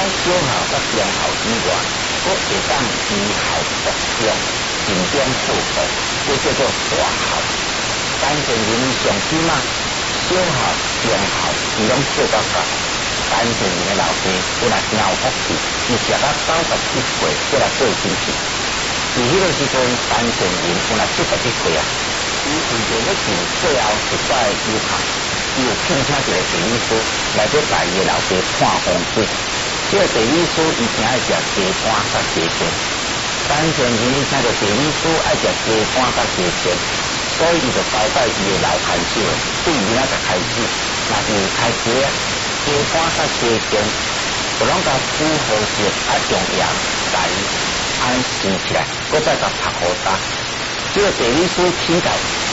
小校甲中校以外，佫会当依校独中，尽忠报国，这叫做大校。单纯人上起码，小校、中校伊拢做到到。单纯人的老爸本来真有福气，伊食到91岁，过来做亲戚。伫迄个时阵，单纯人本来71岁啊，伊为着要做最后一摆游行，伊有聘请一个地理师来做家己的老爸看风水。这个地理师伊真爱食鸡肝甲鸡胗，单纯人伊请着地理师爱食鸡肝甲鸡胗，所以伊就交代伊的老看守，对明仔就开始，若是开始啊。鸡肝甲鸡胗，就拢甲煮好食，用盐来安生起来，搁再甲拍好干。这个地理师请教